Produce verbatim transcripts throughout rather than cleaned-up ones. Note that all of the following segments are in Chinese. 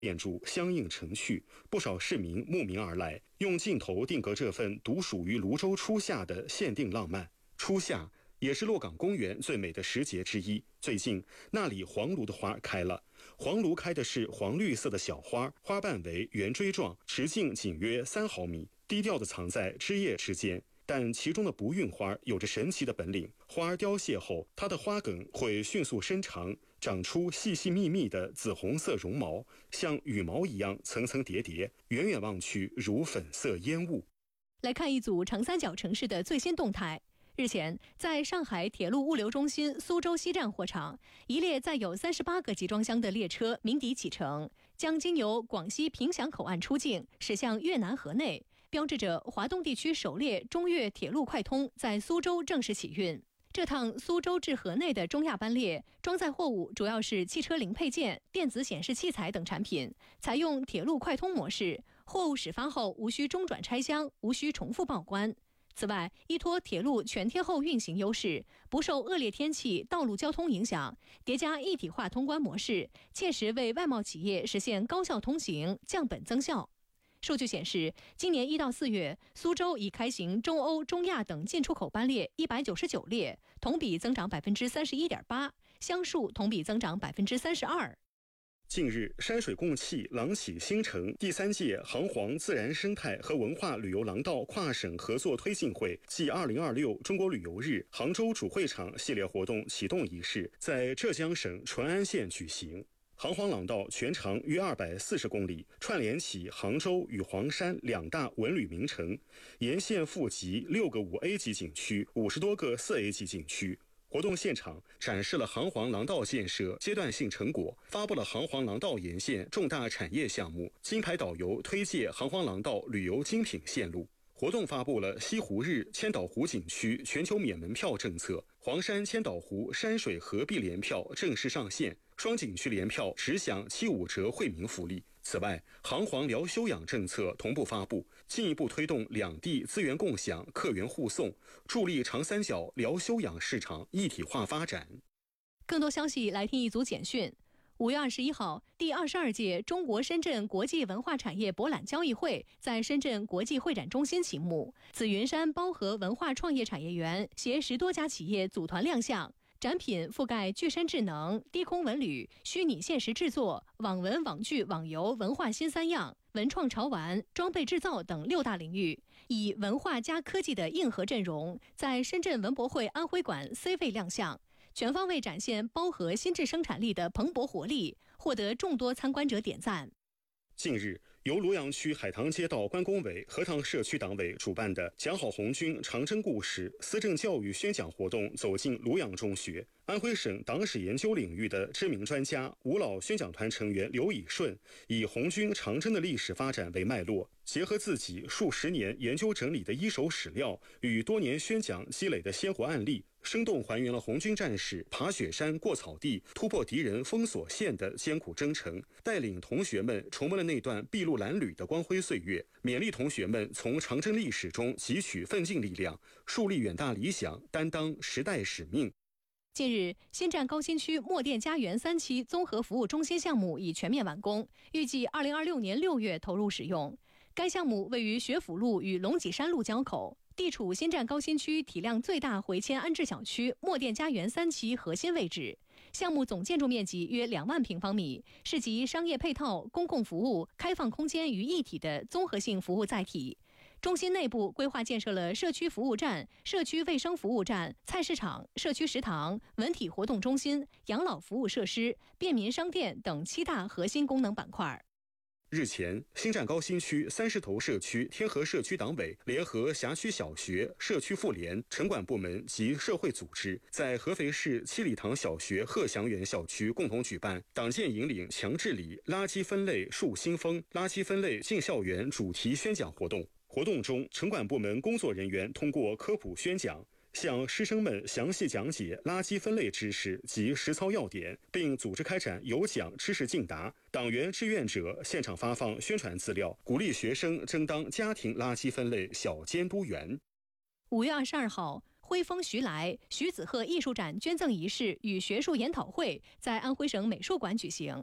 建筑相应成趣，不少市民慕名而来，用镜头定格这份独属于泸州初夏的限定浪漫。初夏也是洛港公园最美的时节之一。最近那里黄栌的花开了，黄栌开的是黄绿色的小花，花瓣为圆锥状，直径仅约三毫米，低调地藏在枝叶之间。但其中的不孕花有着神奇的本领，花凋谢后，它的花梗会迅速伸长，长出细细密密的紫红色绒毛，像羽毛一样层层叠叠，远远望去如粉色烟雾。 来看一组长三角城市的最新动态。日前，在上海铁路物流中心苏州西站货场，一列载有三十八个集装箱的列车鸣笛启程，将经由广西凭祥口岸出境，驶向越南河内，标志着华东地区首列中越铁路快通在苏州正式启运。这趟苏州至河内的中亚班列装载货物主要是汽车零配件、电子显示器材等产品，采用铁路快通模式，货物始发后无需中转拆箱，无需重复报关。此外，依托铁路全天候运行优势，不受恶劣天气、道路交通影响，叠加一体化通关模式，切实为外贸企业实现高效通行、降本增效。数据显示，今年一到四月，苏州已开行中欧、中亚等进出口班列一百九十九列，同比增长百分之三十一点八，箱数同比增长百分之三十二。 近日，山水共气，廊启新城第三届杭黄自然生态和文化旅游廊道跨省合作推进会暨二零二六中国旅游日杭州主会场系列活动启动仪式在浙江省淳安县举行。杭黄廊道全长约二百四十公里，串联起杭州与黄山两大文旅名城，沿线附集六个五 A 级景区，五十多个四 A 级景区。活动现场展示了杭黄廊道建设阶段性成果，发布了杭黄廊道沿线重大产业项目，金牌导游推介杭黄廊道旅游精品线路。活动发布了西湖日千岛湖景区全球免门票政策，黄山千岛湖山水合璧联票正式上线，双景区联票只享七五折惠民福利。此外，杭黄疗休养政策同步发布，进一步推动两地资源共享、客源互送，助力长三角疗休养市场一体化发展。 更多消息来听一组简讯。五月二十一号，第二十二届中国深圳国际文化产业博览交易会在深圳国际会展中心启幕，紫云山包河文化创业产业园携十多家企业组团亮相。展品覆盖具身智能、低空文旅、虚拟现实制作、网文、网剧、网游、文化新三样、文创潮玩、装备制造等六大领域，以文化加科技的硬核阵容，在深圳文博会安徽馆 C 位亮相，全方位展现包河新质生产力的蓬勃活力，获得众多参观者点赞。 近日，由罗阳区海棠街道关工委、荷塘社区党委主办的讲好红军长征故事思政教育宣讲活动走进罗阳中学。安徽省党史研究领域的知名专家、吴老宣讲团成员刘以顺，以红军长征的历史发展为脉络，结合自己数十年研究整理的一手史料与多年宣讲积累的鲜活案例，生动还原了红军战士爬雪山、过草地、突破敌人封锁线的艰苦征程，带领同学们重温了那段筚路蓝缕的光辉岁月，勉励同学们从长征历史中汲取奋进力量，树立远大理想，担当时代使命。 近日，新站高新区墨店家园三期综合服务中心项目已全面完工，预计二零二六年六月投入使用。该项目位于学府路与龙脊山路交口，地处新站高新区体量最大回迁安置小区墨店家园三期核心位置。项目总建筑面积约两万平方米，是集商业配套、公共服务、开放空间于一体的综合性服务载体。中心内部规划建设了社区服务站、社区卫生服务站、菜市场、社区食堂、文体活动中心、养老服务设施、便民商店等七大核心功能板块。 日前，新站高新区三狮头社区天河社区党委联合辖区小学、社区妇联、城管部门及社会组织，在合肥市七里塘小学贺祥园校区共同举办“党建引领强治理，垃圾分类树新风，垃圾分类进校园”主题宣讲活动。活动中，城管部门工作人员通过科普宣讲，向师生们详细讲解垃圾分类知识及实操要点，并组织开展有奖知识竞答。党员志愿者现场发放宣传资料，鼓励学生争当家庭垃圾分类小监督员。 五月二十二号，徽风徐来、徐子鹤艺术展捐赠仪式与学术研讨会在安徽省美术馆举行。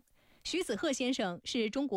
徐子鹤先生是中国